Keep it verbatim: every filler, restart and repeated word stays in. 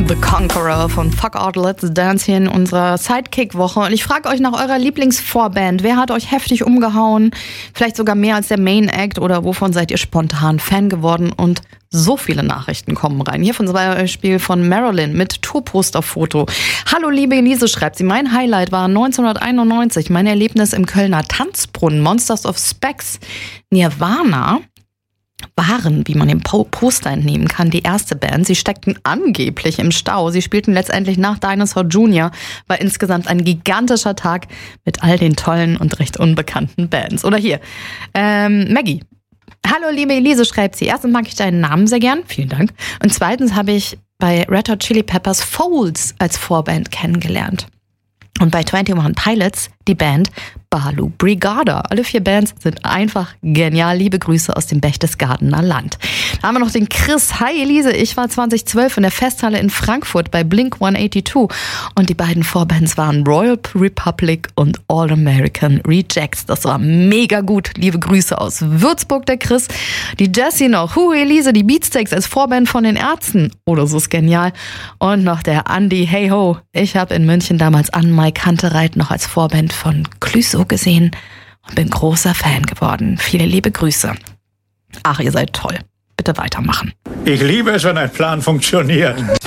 The Conqueror von Fuck Out Let's Dance hier in unserer Sidekick-Woche. Und ich frage euch nach eurer Lieblingsvorband. Wer hat euch heftig umgehauen? Vielleicht sogar mehr als der Main Act? Oder wovon seid ihr spontan Fan geworden? Und so viele Nachrichten kommen rein. Hier von zum Beispiel von Marilyn mit Tourposterfoto. Hallo liebe Elise, schreibt sie. Mein Highlight war neunzehnhunderteinundneunzig. Mein Erlebnis im Kölner Tanzbrunnen. Monsters of Specs. Nirvana waren, wie man dem Poster entnehmen kann, die erste Band. Sie steckten angeblich im Stau. Sie spielten letztendlich nach Dinosaur Junior. War insgesamt ein gigantischer Tag mit all den tollen und recht unbekannten Bands. Oder hier, ähm, Maggie. Hallo liebe Elise, schreibt sie. Erstens mag ich deinen Namen sehr gern. Vielen Dank. Und zweitens habe ich bei Red Hot Chili Peppers Folds als Vorband kennengelernt. Und bei einundzwanzig Pilots die Band Balu Brigada. Alle vier Bands sind einfach genial. Liebe Grüße aus dem Berchtesgadener Land. Da haben wir noch den Chris. Hi Elise, ich war zwanzig zwölf in der Festhalle in Frankfurt bei Blink hundertzweiundachtzig und die beiden Vorbands waren Royal Republic und All American Rejects. Das war mega gut. Liebe Grüße aus Würzburg, der Chris. Die Jessie noch. Hu Elise, die Beatsteaks als Vorband von den Ärzten. Oder so ist genial. Und noch der Andi. Hey ho, ich habe in München damals an Mike Kantereit noch als Vorband von Clüso gesehen und bin großer Fan geworden. Viele liebe Grüße. Ach, ihr seid toll. Bitte weitermachen. Ich liebe es, wenn ein Plan funktioniert.